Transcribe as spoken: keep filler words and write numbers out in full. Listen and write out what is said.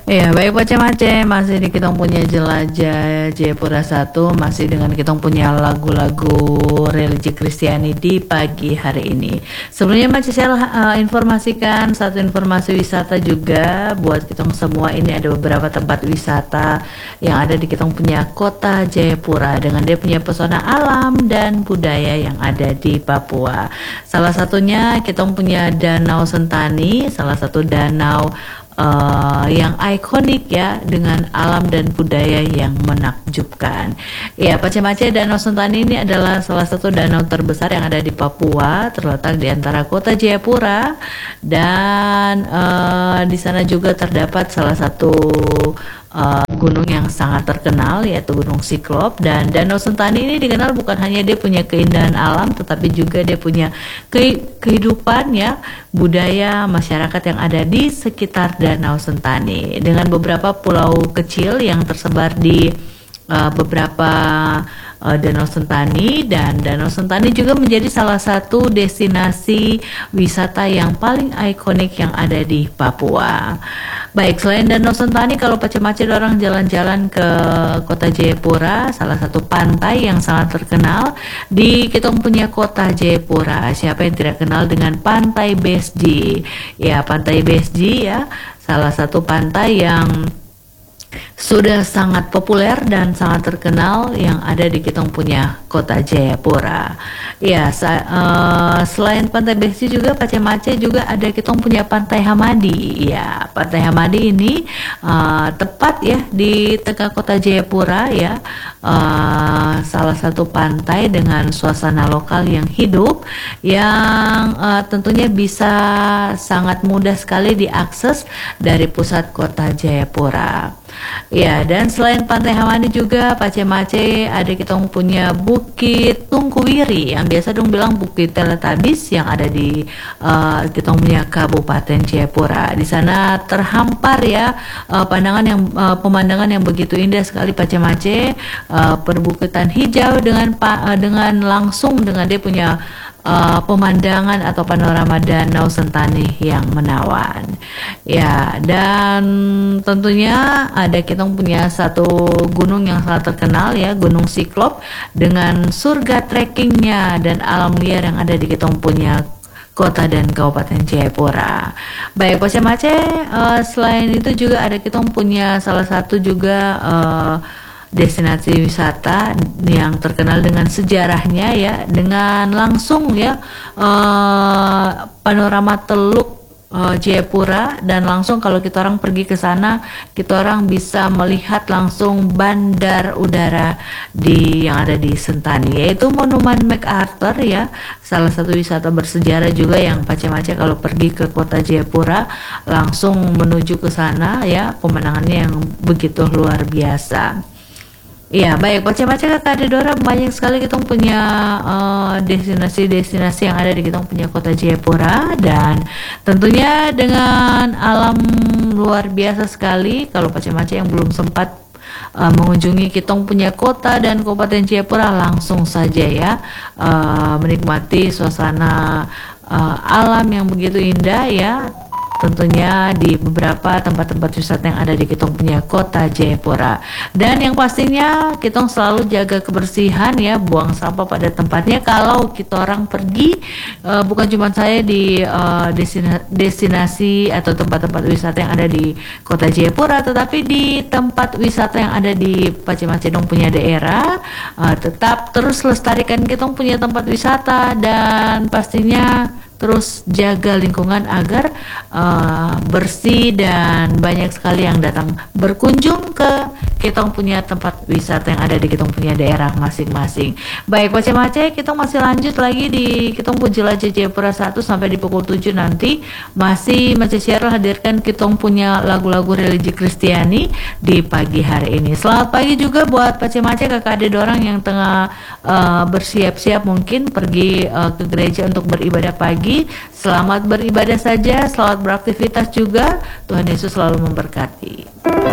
Iya, baik Pace-Mace, masih di kitong punya jelajah Jayapura satu, masih dengan kitong punya lagu-lagu religi Kristiani di pagi hari ini. Sebelumnya Mace saya uh, informasikan satu informasi wisata juga buat kitong semua. Ini ada beberapa tempat wisata yang ada di kitong punya kota Jayapura dengan dia punya pesona alam dan budaya yang ada di Papua. Salah satunya kitong punya Danau Sentani, salah satu danau Uh, yang ikonik ya, dengan alam dan budaya yang menakjubkan. Ya, Pace-Mace, Danau Sentani ini adalah salah satu danau terbesar yang ada di Papua, terletak di antara kota Jayapura dan uh, di sana juga terdapat salah satu uh, gunung yang sangat terkenal, yaitu Gunung Siklop. Dan Danau Sentani ini dikenal bukan hanya dia punya keindahan alam, tetapi juga dia punya ke kehidupan ya, budaya masyarakat yang ada di sekitar Danau Sentani dengan beberapa pulau kecil yang tersebar di uh, beberapa uh, Danau Sentani. Dan Danau Sentani juga menjadi salah satu destinasi wisata yang paling ikonik yang ada di Papua. Baik, selain Danau Sentani, kalau Pace-Mace orang jalan-jalan ke kota Jayapura, salah satu pantai yang sangat terkenal di kitong punya kota Jayapura. Siapa yang tidak kenal dengan Pantai Besji? Ya, Pantai Besji ya, salah satu pantai yang sudah sangat populer dan sangat terkenal yang ada di kitong punya kota Jayapura. Ya, uh, selain Pantai Besji juga Pace-Mace juga ada kitong punya Pantai Hamadi. Ya, Pantai Hamadi ini uh, tepat ya di tengah kota Jayapura ya. Uh, salah satu pantai dengan suasana lokal yang hidup yang uh, tentunya bisa sangat mudah sekali diakses dari pusat kota Jayapura. Ya, dan selain Pantai Hamadi juga Pace-Mace ada kitong punya Bukit Tungkuwiri yang biasa dong bilang Bukit Teletubbies yang ada di uh, kitong punya Kabupaten Jayapura. Di sana terhampar ya uh, pandangan yang uh, pemandangan yang begitu indah sekali Pace-Mace, uh, perbukitan hijau dengan uh, dengan langsung dengan dia punya Uh, pemandangan atau panorama Danau Sentani yang menawan. Ya, dan tentunya ada kita punya satu gunung yang sangat terkenal ya, Gunung Siklop dengan surga trekkingnya dan alam liar yang ada di kita punya kota dan Kabupaten Jayapura. Baik Pace-Mace, uh, selain itu juga ada kita punya salah satu juga uh, destinasi wisata yang terkenal dengan sejarahnya ya, dengan langsung ya uh, panorama Teluk uh, Jayapura, dan langsung kalau kita orang pergi ke sana kita orang bisa melihat langsung bandar udara di yang ada di Sentani, yaitu Monumen MacArthur ya, salah satu wisata bersejarah juga yang Pace-Mace kalau pergi ke kota Jayapura langsung menuju ke sana ya, pemandangannya yang begitu luar biasa. Ya, baik Pace-Mace Kakak Adedora, banyak sekali kita punya uh, destinasi-destinasi yang ada di kita punya kota Jayapura, dan tentunya dengan alam luar biasa sekali. Kalau Pace-Mace yang belum sempat uh, mengunjungi kita punya kota dan Kabupaten Jayapura, langsung saja ya uh, menikmati suasana uh, alam yang begitu indah ya, tentunya di beberapa tempat-tempat wisata yang ada di kitong punya kota Jayapura. Dan yang pastinya kitong selalu jaga kebersihan ya, buang sampah pada tempatnya. Kalau kita orang pergi uh, bukan cuma saya di uh, destina destinasi atau tempat-tempat wisata yang ada di kota Jayapura, tetapi di tempat wisata yang ada di Pace-Mace dong punya daerah, uh, tetap terus lestarikan kitong punya tempat wisata, dan pastinya terus jaga lingkungan agar uh, bersih dan banyak sekali yang datang berkunjung ke kita punya tempat wisata yang ada di kita punya daerah masing-masing. Baik Pace-Mace, kita masih lanjut lagi di kita punya jelajah Jayapura satu sampai di pukul tujuh nanti. Masih Mace Cheryl hadirkan kita punya lagu-lagu religi Kristiani di pagi hari ini. Selamat pagi juga buat Pace-Mace Kakak Adedorang yang tengah uh, bersiap-siap mungkin pergi uh, ke gereja untuk beribadah pagi. Selamat beribadah saja, selamat beraktivitas juga. Tuhan Yesus selalu memberkati.